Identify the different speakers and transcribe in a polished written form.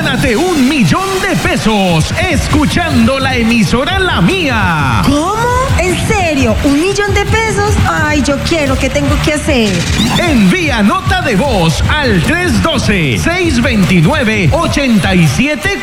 Speaker 1: Gánate $1.000.000 escuchando la emisora La Mía.
Speaker 2: ¿Cómo? ¿En serio? ¿1.000.000 pesos? Ay, yo quiero. ¿Qué tengo que hacer?
Speaker 1: Envía nota de voz al 312-629-87